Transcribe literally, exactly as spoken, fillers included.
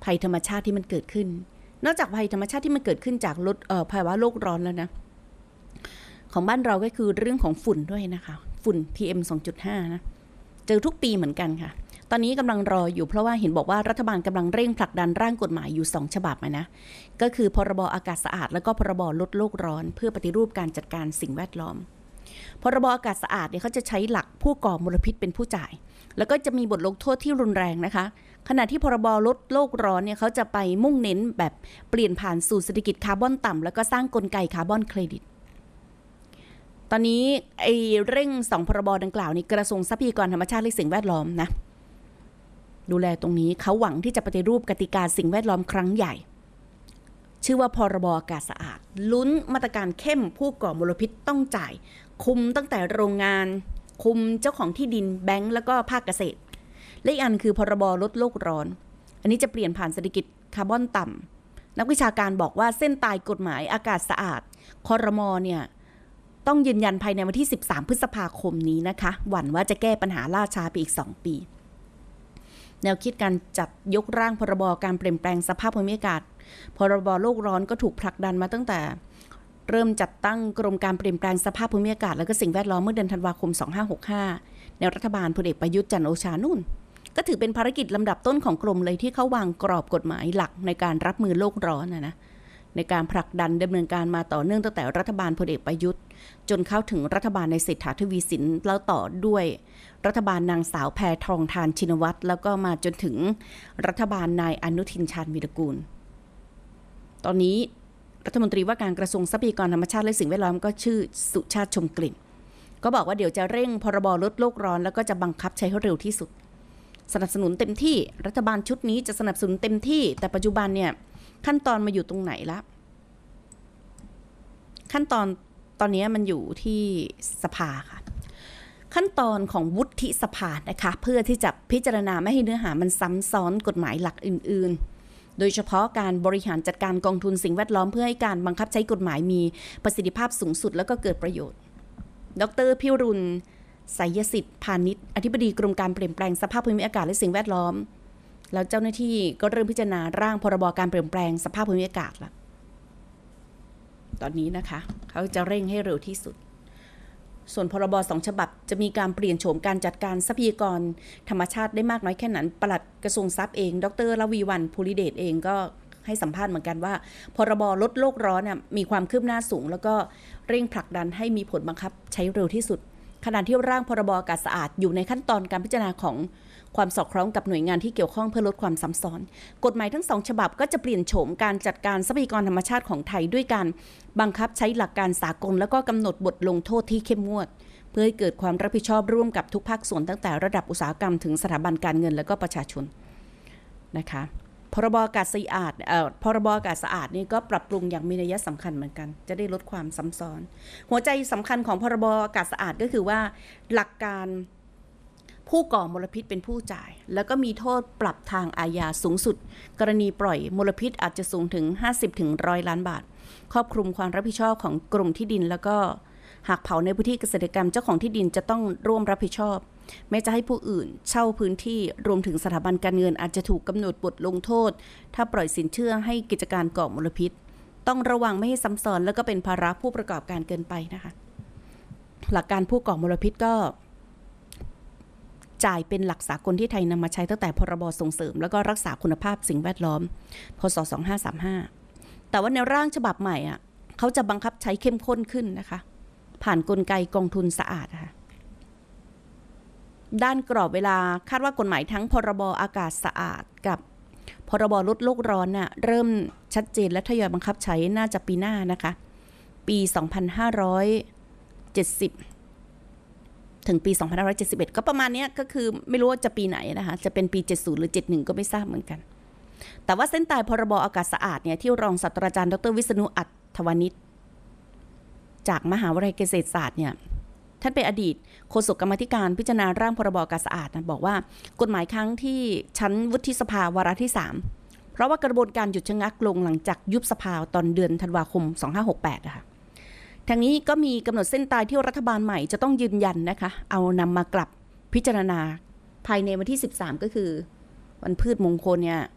ภัยธรรมชาติที่มันเกิดขึ้นนอกจากภัยธรรมชาติที่มันเกิดขึ้นจากลดเอ่อภาวะโลกร้อนแล้วนะของบ้านเราก็คือเรื่องของฝุ่นด้วยนะคะฝุ่น พี เอ็ม สองจุดห้า นะเจอทุกปีเหมือนกันค่ะตอนนี้กำลังรออยู่เพราะว่าเห็นบอกว่ารัฐบาลกำลังเร่งผลักดันร่างกฎหมายอยู่สองฉบับนะก็คือพรบอากาศสะอาดแล้วก็พรบลดโลกร้อนเพื่อปฏิรูปการจัดการสิ่งแวดล้อมพรบอากาศสะอาดเนี่ยเขาจะใช้หลักผู้ก่อมลพิษเป็นผู้จ่ายแล้วก็จะมีบทลงโทษที่รุนแรงนะคะขณะที่พรบลดโลกร้อนเนี่ยเขาจะไปมุ่งเน้นแบบเปลี่ยนผ่านสู่เศรษฐกิจคาร์บอนต่ำแล้วก็สร้างกลไกคาร์บอนเครดิตตอนนี้ไอ้เร่งสองพรบดังกล่าวนี้กระทรวงทรัพยากรธรรมชาติและสิ่งแวดล้อมนะดูแลตรงนี้เขาหวังที่จะปฏิรูปกติกาสิ่งแวดล้อมครั้งใหญ่ชื่อว่าพรบอากาศสะอาดลุ้นมาตรการเข้มผู้ก่อมลพิษต้องจ่ายคุมตั้งแต่โรงงานคุมเจ้าของที่ดินแบงก์แล้วก็ภาคเกษตรและอีกอันคือพรบลดโลกร้อนอันนี้จะเปลี่ยนผ่านเศรษฐกิจคาร์บอนต่ำนักวิชาการบอกว่าเส้นตายกฎหมายอากาศสะอาดครม.เนี่ยต้องยืนยันภายในวันที่สิบสามพฤษภาคมนี้นะคะหวั่นว่าจะแก้ปัญหาล่าช้าไปอีกสองปีแนวคิดการจัดยกร่างพรบการเปลี่ยนแปลงสภาพภูมิอากาศพรบโลกร้อนก็ถูกผลักดันมาตั้งแต่เริ่มจัดตั้งกรมการเปลี่ยนแปลงสภาพภูมิอากาศและก็สิ่งแวดล้อมเมื่อเดือนธันวาคมสองพันห้าร้อยหกสิบห้าในรัฐบาลพลเอกประยุทธ์จันทร์โอชานุ่นก็ถือเป็นภารกิจลำดับต้นของกรมเลยที่เขาวางกรอบกฎหมายหลักในการรับมือโลกร้อนนะนะในการผลักดันดำเนินการมาต่อเนื่องตั้งแต่รัฐบาลพลเอกประยุทธ์จนเข้าถึงรัฐบาลในเศรษฐาทวีสินแล้วต่อด้วยรัฐบาลนางสาวแพทองธารชินวัตรแล้วก็มาจนถึงรัฐบาลนายอนุทินชาญวีรกูลตอนนี้รัฐมนตรีว่าการกระทรวงทรัพยากรธรรมชาติและสิ่งแวดล้อมก็ชื่อสุชาติชมกลิ่นก็บอกว่าเดี๋ยวจะเร่งพรบลดโลกร้อนแล้วก็จะบังคับใช้ให้เร็วที่สุดสนับสนุนเต็มที่รัฐบาลชุดนี้จะสนับสนุนเต็มที่แต่ปัจจุบันเนี่ยขั้นตอนมาอยู่ตรงไหนละขั้นตอนตอนนี้มันอยู่ที่สภาค่ะขั้นตอนของวุฒิสภานะคะเพื่อที่จะพิจารณาไม่ให้เนื้อหามันซ้ำซ้อนกฎหมายหลักอื่นๆโดยเฉพาะการบริหารจัดการกองทุนสิ่งแวดล้อมเพื่อให้การบังคับใช้กฎหมายมีประสิทธิภาพสูงสุดแล้วก็เกิดประโยชน์ดร.พิรุณไสยสิทธิ์พาณิชย์อธิบดีกรมการเปลี่ยนแปลงสภาพภูมิอากาศและสิ่งแวดล้อมแล้วเจ้าหน้าที่ก็เริ่มพิจารณาร่างพรบการเปลี่ยนแปลงสภาพภูมิอากาศแล้วตอนนี้นะคะเขาจะเร่งให้เร็วที่สุดส่วนพรบสองฉบับจะมีการเปลี่ยนโฉมการจัดการทรัพยากรธรรมชาติได้มากน้อยแค่ไหนปลัดกระทรวงทรัพย์เองดร.ระวีวรรณ ภูริเดชเองก็ให้สัมภาษณ์เหมือนกันว่าพรบลดโลกร้อนน่ะมีความคืบหน้าสูงแล้วก็เร่งผลักดันให้มีผลบังคับใช้เร็วที่สุดขณะที่ร่างพรบอากาศสะอาดอยู่ในขั้นตอนการพิจารณาของความสอดคล้องกับหน่วยงานที่เกี่ยวข้องเพื่อลดความซ้ำซ้อนกฎหมายทั้งสองฉบับก็จะเปลี่ยนโฉมการจัดการทรัพยากรธรรมชาติของไทยด้วยการบังคับใช้หลักการสากลแล้วก็กำหนดบทลงโทษที่เข้มงวดเพื่อให้เกิดความรับผิดชอบร่วมกับทุกภาคส่วนตั้งแต่ระดับอุตสาหกรรมถึงสถาบันการเงินและก็ประชาชนนะคะพรบอากาศสะอาดเอ่อพรบอากาศสะอาดนี่ก็ปรับปรุงอย่างมีนัยสำคัญเหมือนกันจะได้ลดความซ้ำซ้อนหัวใจสำคัญของพรบอากาศสะอาดก็คือว่าหลักการผู้ก่อมลพิษเป็นผู้จ่ายแล้วก็มีโทษปรับทางอาญาสูงสุดกรณีปล่อยมลพิษอาจจะสูงถึง ห้าสิบถึงหนึ่งร้อย ล้านบาทครอบคลุมความรับผิดชอบของกรมที่ดินแล้วก็หากเผาในพื้นที่เกษตรกรรมเจ้าของที่ดินจะต้องร่วมรับผิดชอบแม้จะให้ผู้อื่นเช่าพื้นที่รวมถึงสถาบันการเงินอาจจะถูกกำหนดบทลงโทษถ้าปล่อยสินเชื่อให้กิจการก่อมลพิษต้องระวังไม่ให้ซ้ำซ้อนแล้วก็เป็นภาระผู้ประกอบการเกินไปนะคะหลักการผู้ก่อมลพิษก็จ่ายเป็นหลักสากลที่ไทยนำมาใช้ตั้งแต่พรบส่งเสริมแล้วก็รักษาคุณภาพสิ่งแวดล้อมพ.ศ. สองพันห้าร้อยสามสิบห้าแต่ว่าในร่างฉบับใหม่อ่ะเขาจะบังคับใช้เข้มข้นขึ้นนะคะผ่านกลไกกองทุนสะอาดค่ะด้านกรอบเวลาคาดว่ากฎหมายทั้งพรบอากาศสะอาดกับพรบลดโลกร้อนน่ะเริ่มชัดเจนและทยอยบังคับใช้น่าจะปีหน้านะคะปีสองพันห้าร้อยเจ็ดสิบถึงปีสองพันห้าร้อยเจ็ดสิบเอ็ดก็ประมาณนี้ก็คือไม่รู้ว่าจะปีไหนนะคะจะเป็นปีเจ็ดสิบหรือเจ็ดสิบเอ็ดก็ไม่ทราบเหมือนกันแต่ว่าเส้นตายพรบอากาศสะอาดเนี่ยที่รองศาสตราจารย์ดร.วิษณุอัฏฐวณิชจากมหาวิทยาลัยเกษตรศาสตร์เนี่ยท่านเป็นอดีตโฆษกกรรมาธิการพิจารณาร่างพรบอากาศสะอาดนะบอกว่ากฎหมายครั้งที่ชั้นวุฒิสภาวาระที่สามเพราะว่ากระบวนการหยุดชะงักลงหลังจากยุบสภาตอนเดือนธันวาคมสองพันห้าร้อยหกสิบแปดนะคะทางนี้ก็มีกำหนดเส้นตายที่รัฐบาลใหม่จะต้องยืนยันนะคะเอานำมากลับพิจารณาภายในวันที่สิบสามก็คือวันพืชมงคลเนี่ย